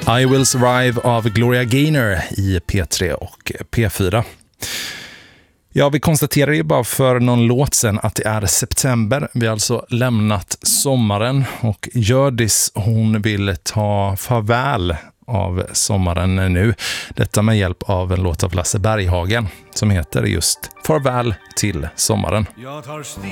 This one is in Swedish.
I Will Survive av Gloria Gaynor i P3 och P4. Ja, vi konstaterade ju bara för någon låt sen att det är september. Vi har alltså lämnat sommaren och Hjördis, hon vill ta farväl av sommaren nu. Detta med hjälp av en låt av Lasse Berghagen som heter just Farväl till sommaren.